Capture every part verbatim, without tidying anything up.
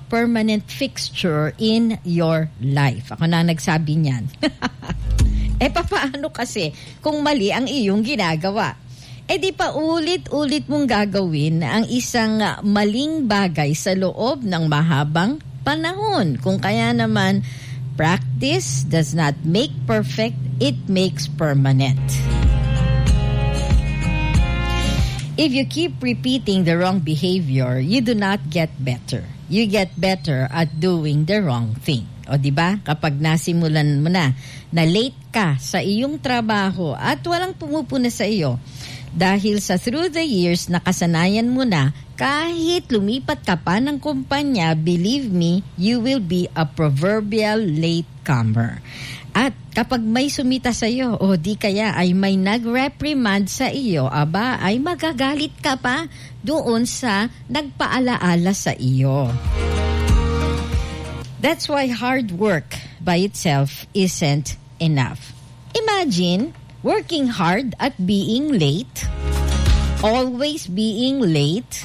permanent fixture in your life. Ako na nagsabi niyan. Eh, papaano kasi kung mali ang iyong ginagawa? Eh, di pa ulit-ulit mong gagawin ang isang maling bagay sa loob ng mahabang panahon. Kung kaya naman, practice does not make perfect, it makes permanent. If you keep repeating the wrong behavior, you do not get better. You get better at doing the wrong thing. O diba? Kapag nasimulan mo na na late ka sa iyong trabaho at walang pumupuna sa iyo, dahil sa through the years nakasanayan mo na, kahit lumipat ka pa ng kumpanya, believe me, you will be a proverbial latecomer. At kapag may sumita sa iyo o di kaya ay may nag-reprimand sa iyo, aba ay magagalit ka pa doon sa nagpaalaala sa iyo. That's why hard work by itself isn't enough. Imagine working hard at being late, always being late.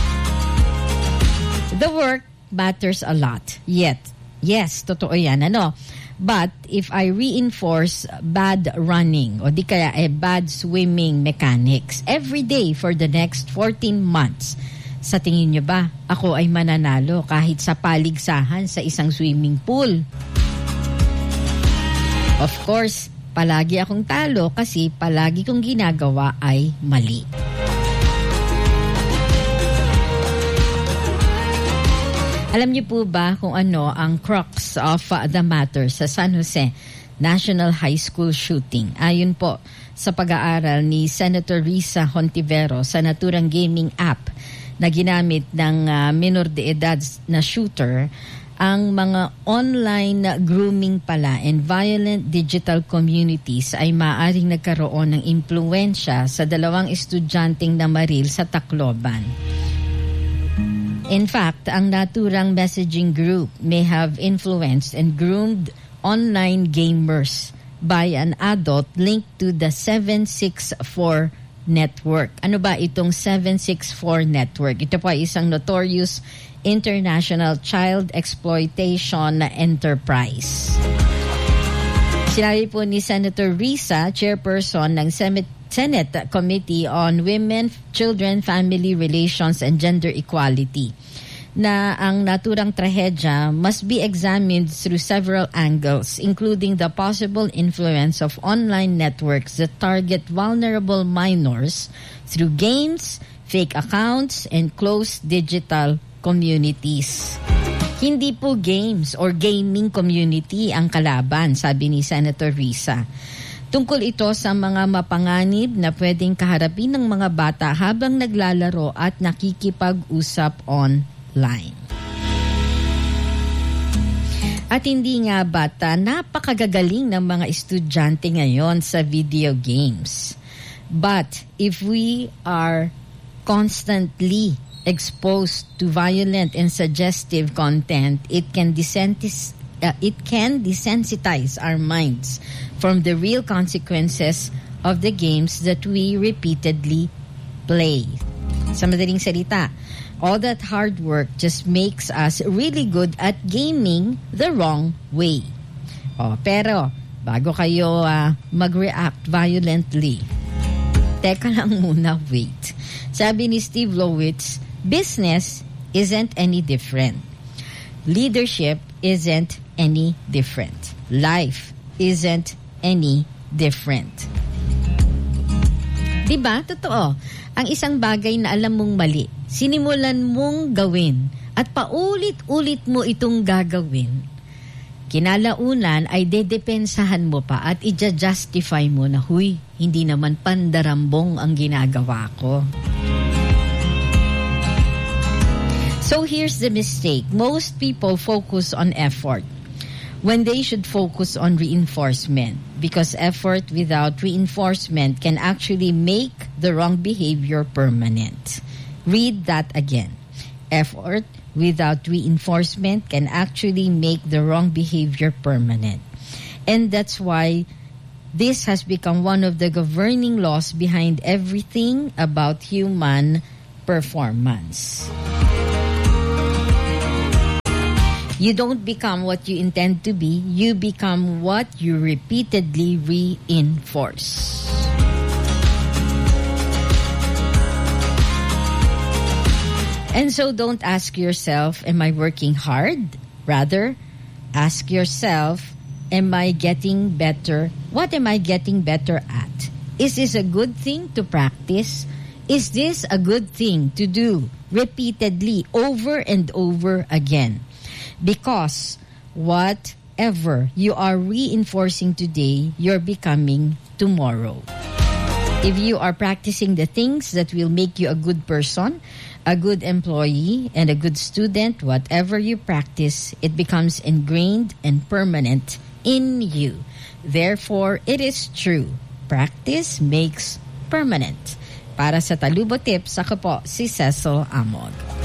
The work matters a lot. Yet, yes, totoo yan, ano? But if I reinforce bad running o di kaya eh, bad swimming mechanics every day for the next fourteen months, sa tingin nyo ba ako ay mananalo kahit sa paligsahan sa isang swimming pool? Of course, palagi akong talo kasi palagi kong ginagawa ay mali. Alam niyo po ba kung ano ang crux of uh, the matter sa San Jose National High School shooting? Ayon po sa pag-aaral ni Senator Risa Hontivero sa naturang gaming app na ginamit ng uh, minor de edad na shooter, ang mga online grooming pala and violent digital communities ay maaaring nagkaroon ng impluwensya sa dalawang estudyanteng namaril sa Tacloban. In fact, ang naturang messaging group may have influenced and groomed online gamers by an adult linked to the seven six four network. Ano ba itong seven six four network? Ito po ay isang notorious international child exploitation enterprise. Sinabi po ni Senator Risa, chairperson ng Senate Senate Committee on Women, Children, Family Relations, and Gender Equality, na ang naturang trahedya must be examined through several angles, including the possible influence of online networks that target vulnerable minors through games, fake accounts, and closed digital communities. Hindi po games or gaming community ang kalaban, sabi ni Senator Risa. Tungkol ito sa mga mapanganib na pwedeng kaharapin ng mga bata habang naglalaro at nakikipag-usap online. At hindi nga bata, napakagagaling ng mga estudyante ngayon sa video games. But if we are constantly exposed to violent and suggestive content, it can desensitize uh, it can desensitize our minds from the real consequences of the games that we repeatedly play. Sa madaling salita, all that hard work just makes us really good at gaming the wrong way. Oh, pero bago kayo uh, mag-react violently, teka lang muna, wait. Sabi ni Steve Lowitz, business isn't any different. Leadership isn't any different. Life isn't any different. Diba? Totoo. Ang isang bagay na alam mong mali, sinimulan mong gawin at paulit-ulit mo itong gagawin, kinalaunan ay dedepensahan mo pa at i-justify mo na, huy, hindi naman pandarambong ang ginagawa ko. So here's the mistake. Most people focus on effort when they should focus on reinforcement, because effort without reinforcement can actually make the wrong behavior permanent. Read that again. Effort without reinforcement can actually make the wrong behavior permanent. And that's why this has become one of the governing laws behind everything about human performance. You don't become what you intend to be. You become what you repeatedly reinforce. And so don't ask yourself, am I working hard? Rather, ask yourself, am I getting better? What am I getting better at? Is this a good thing to practice? Is this a good thing to do repeatedly over and over again? Because whatever you are reinforcing today, you're becoming tomorrow. If you are practicing the things that will make you a good person, a good employee, and a good student, whatever you practice, it becomes ingrained and permanent in you. Therefore, it is true. Practice makes permanent. Para sa Talubo Tips, ako po si Cecil Amod.